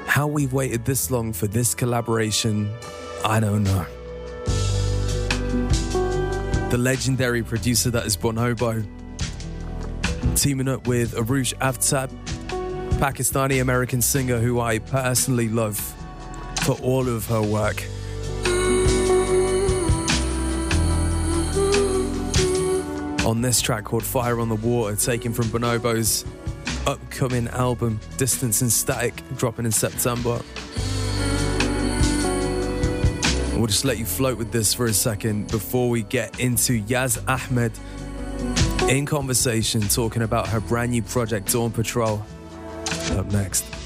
How we've waited this long for this collaboration, I don't know. The legendary producer that is Bonobo, teaming up with Arush Aftab, Pakistani-American singer who I personally love for all of her work. On this track called Fire on the Water, taken from Bonobo's upcoming album Distance and Static, dropping in September. We'll just let you float with this for a second before we get into Yaz Ahmed in conversation, talking about her brand new project Dawn Patrol. Up next.